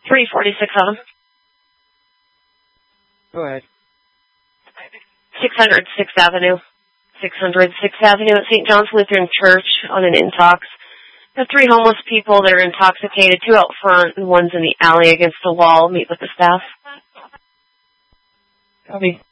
346 Go ahead. 600 6th Avenue. 600 6th Avenue at St. John's Lutheran Church on an intox. There are 3 homeless people that are intoxicated, 2 out front and one's in the alley against the wall. Meet with the staff. Copy.